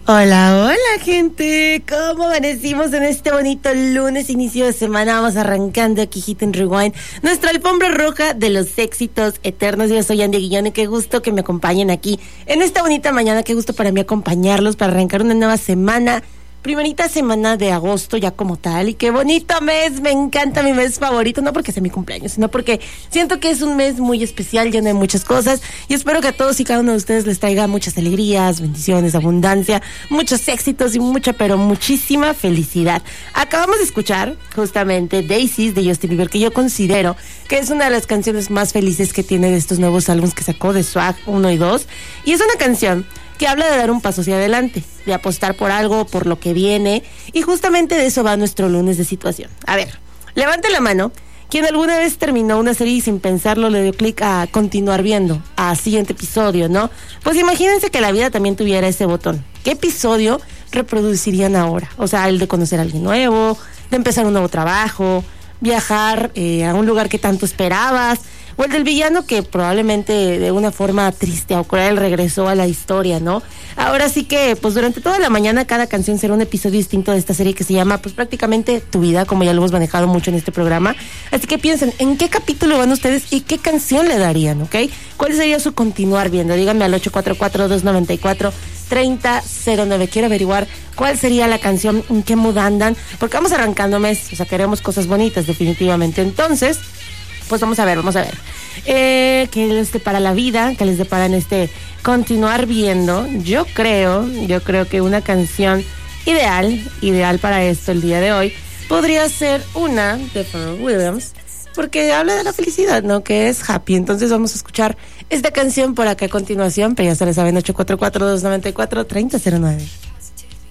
Hola, hola gente, ¿cómo amanecimos en este bonito lunes, inicio de semana? Vamos arrancando aquí Hit and Rewind, nuestra alfombra roja de los éxitos eternos. Yo soy Andy Guillón y qué gusto que me acompañen aquí en esta bonita mañana, qué gusto para mí acompañarlos para arrancar una nueva semana. Primerita semana de agosto ya como tal, y qué bonito mes, me encanta, mi mes favorito, no porque sea mi cumpleaños, sino porque siento que es un mes muy especial, lleno de muchas cosas, y espero que a todos y cada uno de ustedes les traiga muchas alegrías, bendiciones, abundancia, muchos éxitos y mucha, pero muchísima felicidad. Acabamos de escuchar justamente Daisies de Justin Bieber, que yo considero que es una de las canciones más felices que tiene de estos nuevos álbumes que sacó de Swag 1 y 2, y es una canción que habla de dar un paso hacia adelante, de apostar por algo, por lo que viene, y justamente de eso va nuestro lunes de situación. A ver, levante la mano quien alguna vez terminó una serie y sin pensarlo le dio clic a continuar viendo, a siguiente episodio, ¿no? Pues imagínense que la vida también tuviera ese botón. ¿Qué episodio reproducirían ahora? O sea, el de conocer a alguien nuevo, de empezar un nuevo trabajo, viajar a un lugar que tanto esperabas, o el del villano que probablemente de una forma triste o cruel regresó a la historia, ¿no? Ahora sí que, pues durante toda la mañana cada canción será un episodio distinto de esta serie que se llama, pues prácticamente Tu Vida, como ya lo hemos manejado mucho en este programa. Así que piensen, ¿en qué capítulo van ustedes y qué canción le darían, ok? ¿Cuál sería su continuar viendo? Díganme al 844-294-3009. Quiero averiguar cuál sería la canción, en qué mood andan, porque vamos arrancando mes, o sea, queremos cosas bonitas definitivamente. Entonces, pues vamos a ver. ¿Qué les depara la vida? ¿Qué les depara en este continuar viendo? Yo creo que una canción ideal para esto el día de hoy podría ser una de Pharrell Williams, porque habla de la felicidad, ¿no? Que es Happy. Entonces vamos a escuchar esta canción por acá a continuación, pero ya se les saben, 844-294-3009.